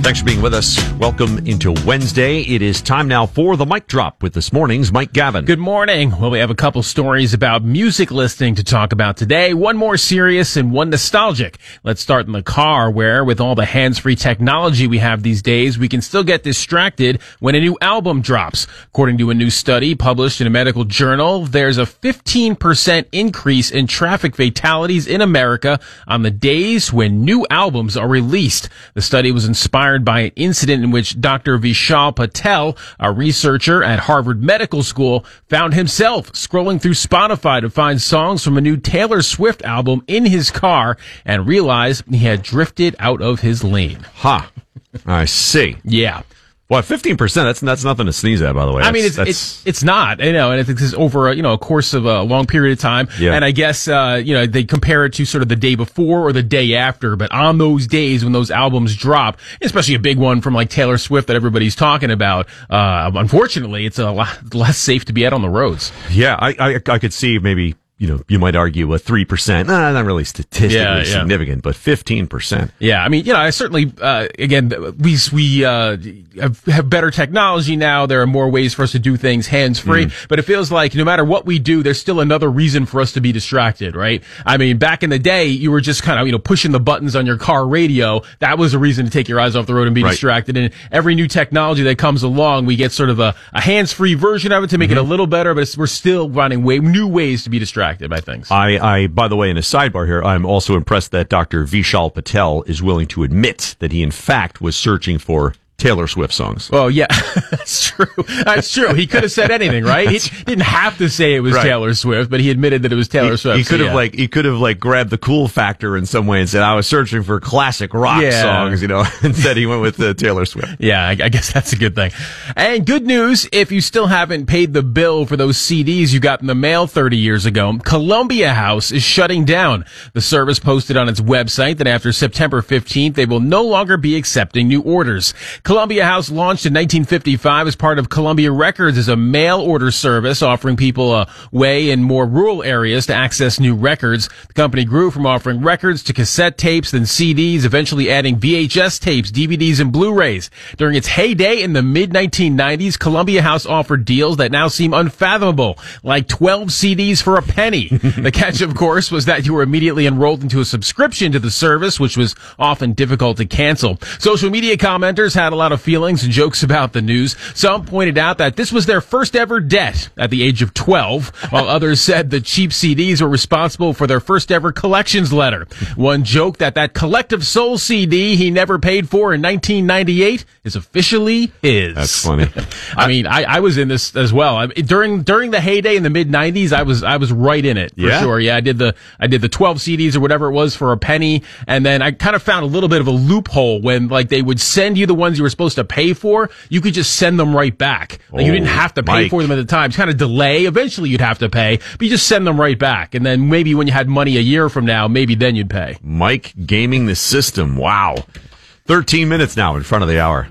Thanks for being with us. Welcome into Wednesday. It is time now for the Mic Drop with this morning's Mike Gavin. Good morning. Well, we have a couple stories about music listening to talk about today. One more serious and one nostalgic. Let's start in the car, where with all the hands-free technology we have these days, we can still get distracted when a new album drops. According to a new study published in a medical journal, there's a 15% increase in traffic fatalities in America on the days when new albums are released. The study was inspired by an incident in which Dr. Vishal Patel, a researcher at Harvard Medical School, found himself scrolling through Spotify to find songs from a new Taylor Swift album in his car and realized he had drifted out of his lane. I see. Yeah. Well, 15%, that's nothing to sneeze at, by the way. I mean, it's not, and it's over a course of a long period of time. Yeah. And I guess, they compare it to sort of the day before or the day after, but on those days when those albums drop, especially a big one from like Taylor Swift that everybody's talking about, unfortunately, it's a lot less safe to be out on the roads. Yeah, I could see maybe, you might argue a 3%, not really statistically significant, but 15%. Yeah, I mean, I certainly, again, we have better technology now. There are more ways for us to do things hands-free, but it feels like no matter what we do, there's still another reason for us to be distracted, right? I mean, back in the day, you were just kind of, pushing the buttons on your car radio. That was a reason to take your eyes off the road and be distracted. And every new technology that comes along, we get sort of a hands-free version of it to make it a little better, but we're still running new ways to be distracted by things. I, by the way, in a sidebar here, I'm also impressed that Dr. Vishal Patel is willing to admit that he, in fact, was searching for Taylor Swift songs. Oh, yeah, that's true. That's true. He could have said anything, right? He didn't have to say it was Taylor Swift, but he admitted that it was Taylor Swift. He could have grabbed the cool factor in some way and said, I was searching for classic rock songs, instead he went with Taylor Swift. Yeah, I guess that's a good thing. And good news, if you still haven't paid the bill for those CDs you got in the mail 30 years ago, Columbia House is shutting down. The service posted on its website that after September 15th, they will no longer be accepting new orders. Columbia House launched in 1955 as part of Columbia Records as a mail order service, offering people a way in more rural areas to access new records. The company grew from offering records to cassette tapes, then CDs, eventually adding VHS tapes, DVDs, and Blu-rays. During its heyday in the mid-1990s, Columbia House offered deals that now seem unfathomable, like 12 CDs for a penny. The catch, of course, was that you were immediately enrolled into a subscription to the service, which was often difficult to cancel. Social media commenters had a lot of feelings and jokes about the news. Some pointed out that this was their first ever debt at the age of 12, while others said the cheap CDs were responsible for their first ever collections letter. One joked that Collective Soul CD he never paid for in 1998 is officially his. That's funny. I mean, I was in this as well. During the heyday in the mid 90s, I was right in it for sure. Yeah, I did the 12 CDs or whatever it was for a penny, and then I kind of found a little bit of a loophole when they would send you the ones you were supposed to pay for. You could just send them right back. You didn't have to pay for them at the time. It's kind of delay. Eventually you'd have to pay, but you just send them right back. And then maybe when you had money a year from now, maybe then you'd pay. Mike gaming the system. Wow. 13 minutes now in front of the hour.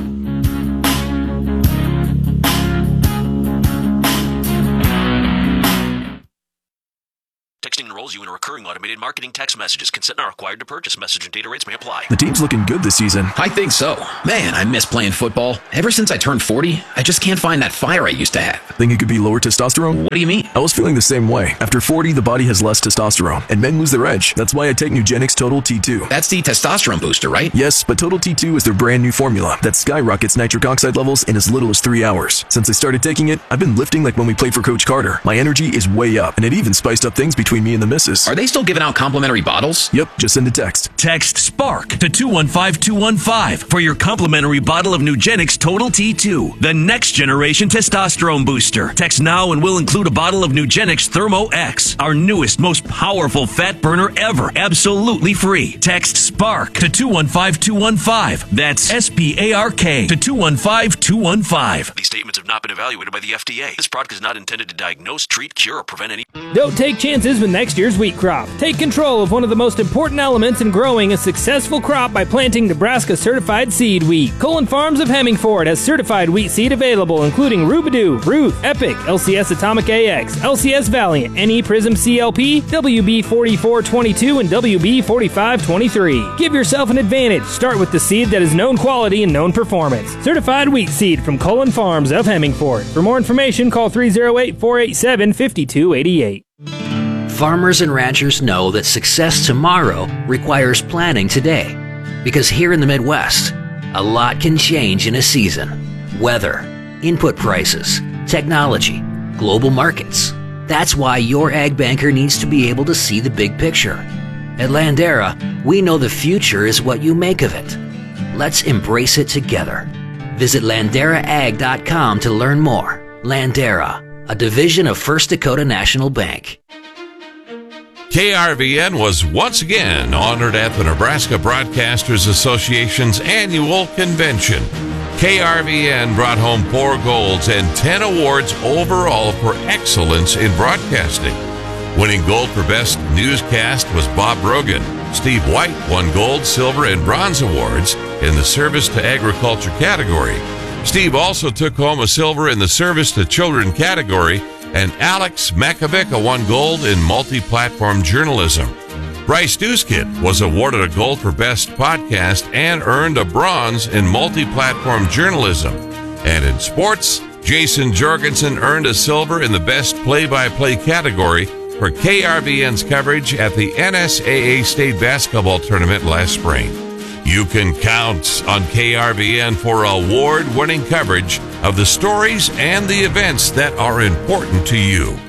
Texting enrolls you in a recurring automated marketing text messages. Consent not required to purchase. Message and data rates may apply. The team's looking good this season. I think so. Man, I miss playing football. Ever since I turned 40, I just can't find that fire I used to have. Think it could be lower testosterone? What do you mean? I was feeling the same way. After 40, the body has less testosterone, and men lose their edge. That's why I take Nugenix Total T2. That's the testosterone booster, right? Yes, but Total T2 is their brand new formula that skyrockets nitric oxide levels in as little as 3 hours. Since I started taking it, I've been lifting like when we played for Coach Carter. My energy is way up, and it even spiced up things between me and the missus. Are they still giving out complimentary bottles? Yep, just send a text. Text SPARK to 215-215 for your complimentary bottle of Nugenix Total T2, the next generation testosterone booster. Text now and we'll include a bottle of Nugenix Thermo X, our newest, most powerful fat burner ever, absolutely free. Text SPARK to 215-215. That's SPARK to 215-215. These statements have not been evaluated by the FDA. This product is not intended to diagnose, treat, cure, or prevent any... Don't take chances with next year's wheat crop. crop. Take control of one of the most important elements in growing a successful crop by planting Nebraska certified seed wheat. Colin Farms of Hemmingford has certified wheat seed available, including Rubidoo, Ruth, Epic, LCS Atomic AX, LCS Valiant, NE Prism CLP, WB 4422, and WB 4523. Give yourself an advantage. Start with the seed that is known quality and known performance. Certified wheat seed from Colin Farms of Hemmingford. For more information, call 308-487-5288. Farmers and ranchers know that success tomorrow requires planning today. Because here in the Midwest, a lot can change in a season. Weather, input prices, technology, global markets. That's why your ag banker needs to be able to see the big picture. At Landera, we know the future is what you make of it. Let's embrace it together. Visit LanderaAg.com to learn more. Landera, a division of First Dakota National Bank. KRVN was once again honored at the Nebraska Broadcasters Association's annual convention. KRVN brought home 4 golds and 10 awards overall for excellence in broadcasting. Winning gold for Best Newscast was Bob Brogan. Steve White won gold, silver, and bronze awards in the Service to Agriculture category. Steve also took home a silver in the Service to Children category, and Alex Makovica won gold in multi-platform journalism. Bryce Duskin was awarded a gold for Best Podcast and earned a bronze in multi-platform journalism. And in sports, Jason Jorgensen earned a silver in the Best Play-by-Play category for KRVN's coverage at the NSAA State Basketball Tournament last spring. You can count on KRVN for award-winning coverage of the stories and the events that are important to you.